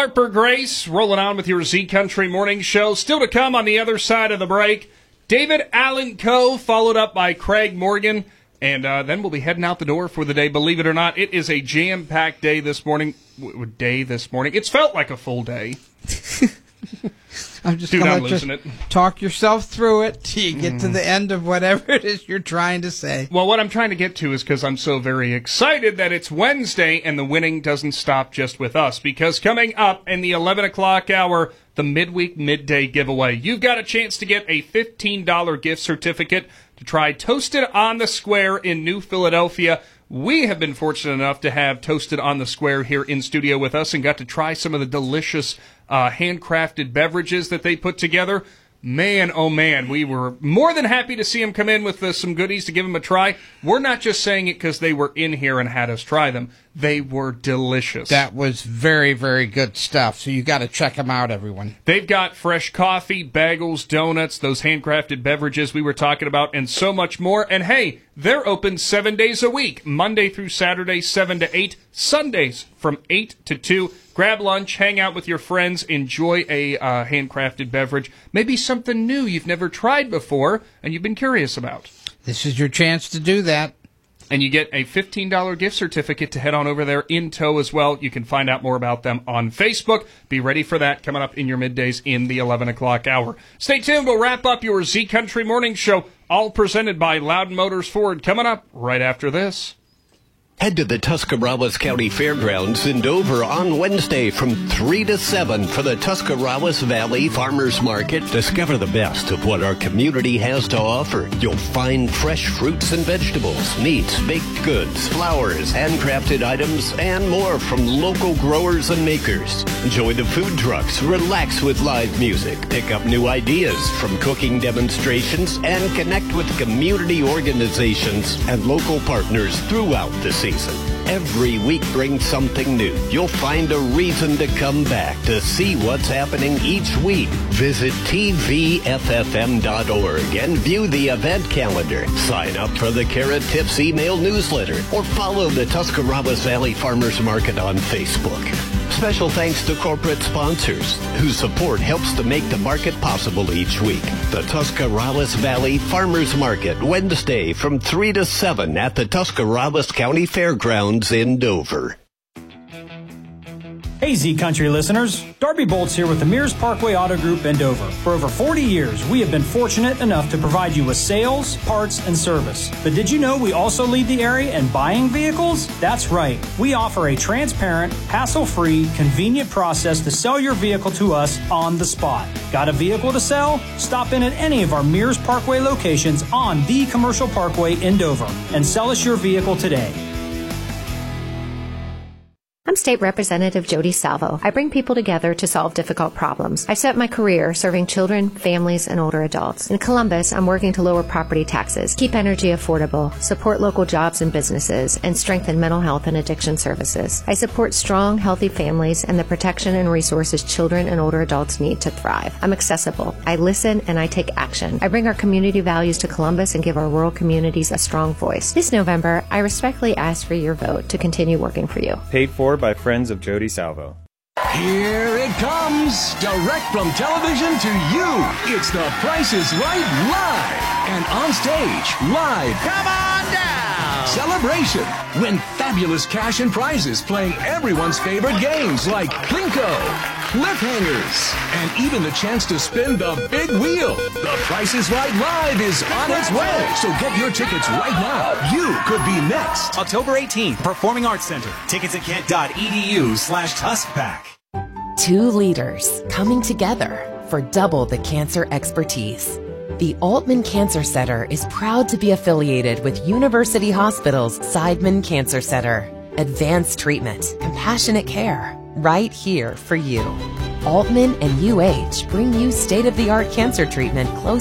Harper Grace rolling on with your Z Country Morning Show. Still to come on the other side of the break, David Allen Coe, followed up by Craig Morgan. And then we'll be heading out the door for the day. Believe it or not, it is a jam-packed day this morning. It's felt like a full day. I'm just going to talk yourself through it till you get to the end of whatever it is you're trying to say. Well, what I'm trying to get to is because I'm so very excited that it's Wednesday and the winning doesn't stop just with us. Because coming up in the 11 o'clock hour, the midweek midday giveaway, you've got a chance to get a $15 gift certificate to try Toasted on the Square in New Philadelphia. We have been fortunate enough to have Toasted on the Square here in studio with us and got to try some of the delicious handcrafted beverages that they put together. Man, oh man, we were more than happy to see them come in with some goodies to give them a try. We're not just saying it because they were in here and had us try them. They were delicious. That was very, very good stuff. So you got to check them out, everyone. They've got fresh coffee, bagels, donuts, those handcrafted beverages we were talking about, and so much more. And hey, they're open 7 days a week, Monday through Saturday, 7 to 8, Sundays from 8 to 2. Grab lunch, hang out with your friends, enjoy a handcrafted beverage, maybe something new you've never tried before and you've been curious about. This is your chance to do that. And you get a $15 gift certificate to head on over there in tow as well. You can find out more about them on Facebook. Be ready for that coming up in your middays in the 11 o'clock hour. Stay tuned. We'll wrap up your Z Country Morning Show, all presented by Loudon Motors Ford, coming up right after this. Head to the Tuscarawas County Fairgrounds in Dover on Wednesday from 3 to 7 for the Tuscarawas Valley Farmers Market. Discover the best of what our community has to offer. You'll find fresh fruits and vegetables, meats, baked goods, flowers, handcrafted items, and more from local growers and makers. Enjoy the food trucks, relax with live music, pick up new ideas from cooking demonstrations, and connect with community organizations and local partners throughout the season. Every week brings something new. You'll find a reason to come back to see what's happening each week. Visit tvffm.org and view the event calendar. Sign up for the Carrot Tips email newsletter or follow the Tuscarawas Valley Farmers Market on Facebook. Special thanks to corporate sponsors whose support helps to make the market possible each week. The Tuscarawas Valley Farmers Market, Wednesday from 3 to 7 at the Tuscarawas County Fairgrounds in Dover. Hey Z Country listeners, Darby Bolts here with the Mears Parkway Auto Group in Dover. For over 40 years, we have been fortunate enough to provide you with sales, parts, and service. But did you know we also lead the area in buying vehicles? That's right. We offer a transparent, hassle-free, convenient process to sell your vehicle to us on the spot. Got a vehicle to sell? Stop in at any of our Mears Parkway locations on the Commercial Parkway in Dover and sell us your vehicle today. I'm State Representative Jody Salvo. I bring people together to solve difficult problems. I set my career serving children, families, and older adults. In Columbus, I'm working to lower property taxes, keep energy affordable, support local jobs and businesses, and strengthen mental health and addiction services. I support strong, healthy families and the protection and resources children and older adults need to thrive. I'm accessible. I listen and I take action. I bring our community values to Columbus and give our rural communities a strong voice. This November, I respectfully ask for your vote to continue working for you. Paid for by friends of Jody Salvo. Here it comes, direct from television to you. It's The Price is Right Live. And on stage, live. Come on down. Celebration. Win fabulous cash and prizes playing everyone's favorite games like Plinko, Cliffhangers, and even the chance to spin the big wheel. The Price is Right Live is on its way. So get your tickets right now. You could be next. October 18th, Performing Arts Center. Tickets at kent.edu/TuskPack. Two leaders coming together for double the cancer expertise. The Altman Cancer Center is proud to be affiliated with University Hospital's Seidman Cancer Center. Advanced treatment, compassionate care, right here for you. Altman and UH bring you state-of-the-art cancer treatment close